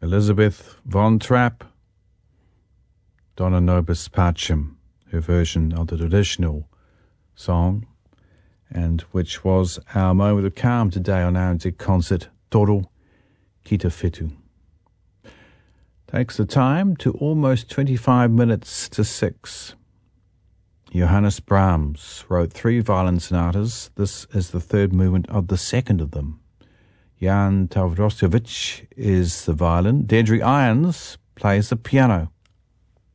Elizabeth von Trapp, Dona Nobis Pacem, her version of the traditional song, and which was our moment of calm today on our concert, Toro Kita Fitu. Takes the time to almost 25 minutes to 6. Johannes Brahms wrote 3 violin sonatas. This is the third movement of the second of them. Jan Tavrostovic is the violin. Deirdre Irons plays the piano.